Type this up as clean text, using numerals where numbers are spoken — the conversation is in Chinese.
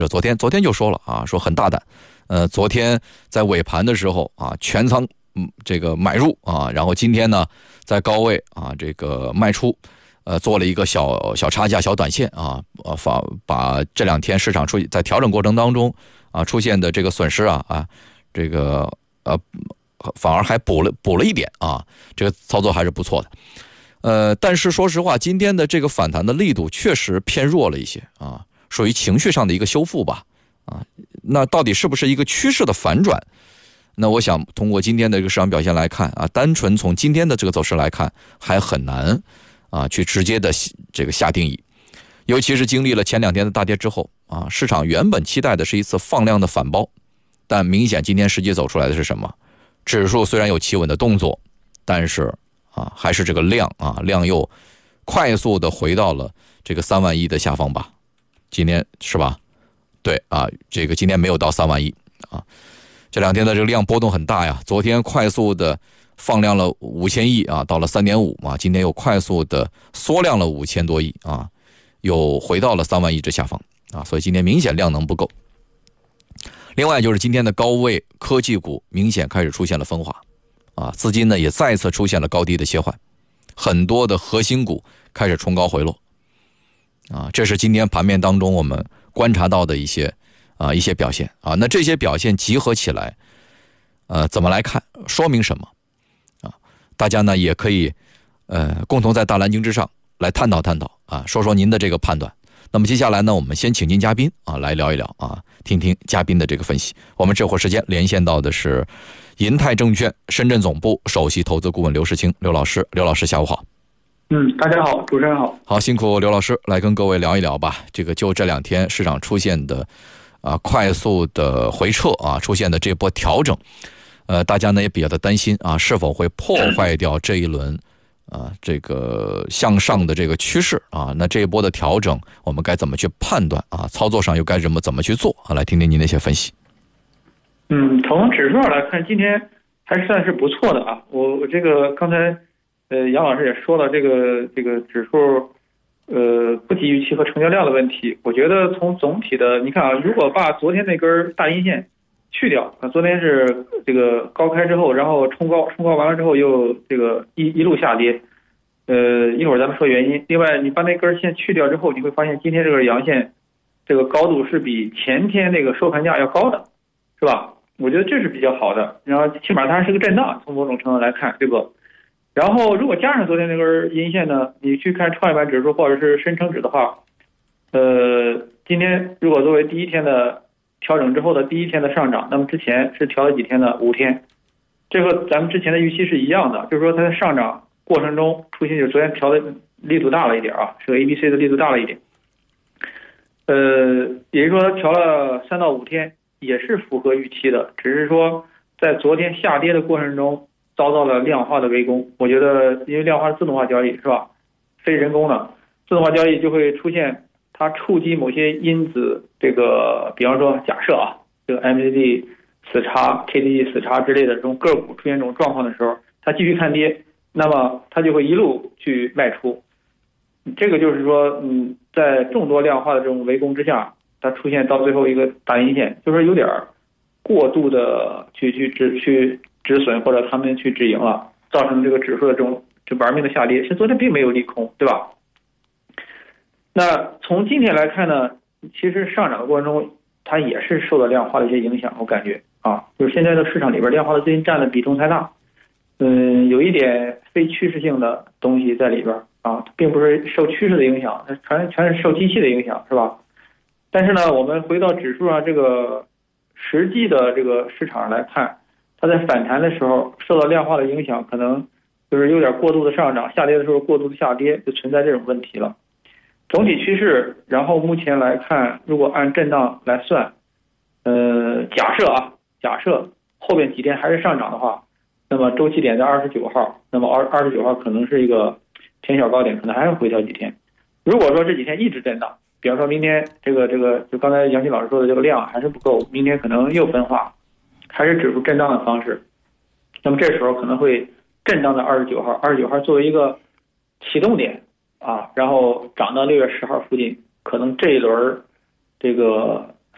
昨天就说了啊，说很大胆，昨天在尾盘的时候啊，全仓这个买入啊，然后今天呢在高位啊这个卖出，做了一个小差价、小短线啊，把这2天市场在调整过程当中啊出现的这个损失这个反而还补了一点啊，这个操作还是不错的。但是说实话，今天的这个反弹的力度确实偏弱了一些啊，属于情绪上的一个修复吧啊。那到底是不是一个趋势的反转？那我想通过今天的这个市场表现来看啊，单纯从今天的这个走势来看，还很难啊去直接的这个下定义。尤其是经历了前2天的大跌之后啊，市场原本期待的是一次放量的反包，但明显今天实际走出来的是什么？指数虽然有企稳的动作，但是啊，还是这个量又快速的回到了这个3万亿的下方吧。今天是吧？对啊，这个今天没有到3万亿啊。这2天的这个量波动很大呀，昨天快速的放量了5000亿啊，到了 3.5 啊，今天又快速的缩量了5000多亿啊，又回到了3万亿之下方啊，所以今天明显量能不够。另外就是今天的高位科技股明显开始出现了分化啊，资金呢也再次出现了高低的切换，很多的核心股开始冲高回落啊，这是今天盘面当中我们观察到的一些表现啊。那这些表现集合起来怎么来看，说明什么啊？大家呢也可以共同在大蓝鲸之上来探讨啊，说说您的这个判断。那么接下来呢，我们先请进嘉宾啊，来聊一聊啊，听听嘉宾的这个分析。我们这会儿时间连线到的是银泰证券深圳总部首席投资顾问刘世清刘老师，刘老师下午好。 大家好，主持人好。 好，辛苦刘老师来跟各位聊一聊吧。这2天市场出现的快速的回撤啊，出现的这波调整，大家呢也比较的担心啊，是否会破坏掉这一轮这个向上的这个趋势啊？那这一波的调整，我们该怎么去判断啊？操作上又该怎么去做啊？来听听您的一些分析。 从指数上来看，今天还算是不错的啊。我这个刚才杨老师也说了，这个指数不及预期和成交量的问题。我觉得从总体的，你看啊，如果把昨天那根大阴线去掉啊，昨天是这个高开之后，然后冲高完了之后又这个一路下跌，一会儿咱们说原因。另外，你把那根线去掉之后，你会发现今天这个阳线这个高度是比前天那个收盘价要高的，是吧？我觉得这是比较好的。然后起码它还是个震荡，从某种程度来看，对不？然后如果加上昨天那根阴线呢，你去看创业板指数或者是深成指的话，今天如果作为第一天的调整之后的第一天的上涨，那么之前是调了几天呢？5天，这和咱们之前的预期是一样的，就是说它在上涨过程中出现，就是昨天调的力度大了一点啊，是个 ABC 的力度大了一点，也就是说调了3到5天，也是符合预期的，只是说在昨天下跌的过程中遭到了量化的围攻。我觉得因为量化是自动化交易是吧，非人工的自动化交易就会出现它触及某些因子，这个比方说假设啊，这个 MACD 死叉 KDJ 死叉之类的这种个股出现这种状况的时候，它继续看跌，那么它就会一路去卖出。这个就是说在众多量化的这种围攻之下，它出现到最后一个大阴线，就是有点过度的去止损，或者他们去止盈了，造成这个指数的这种玩命的下跌。其实昨天并没有利空，对吧？那从今天来看呢，其实上涨的过程中它也是受到量化的一些影响，我感觉啊，就是现在的市场里边量化的资金占的比重太大，有一点非趋势性的东西在里边啊，并不是受趋势的影响，它全是受机器的影响，是吧？但是呢，我们回到指数上这个实际的这个市场来看，它在反弹的时候受到量化的影响，可能就是有点过度的上涨，下跌的时候过度的下跌，就存在这种问题了。总体趋势，然后目前来看，如果按震荡来算，假设后边几天还是上涨的话，那么周期点在29号，那么29号可能是一个偏小高点，可能还会回调几天。如果说这几天一直震荡，比方说明天这个就刚才杨鑫老师说的这个量还是不够，明天可能又分化，还是指数震荡的方式，那么这时候可能会震荡在29号作为一个启动点啊，然后涨到6月10号附近，可能这一轮这个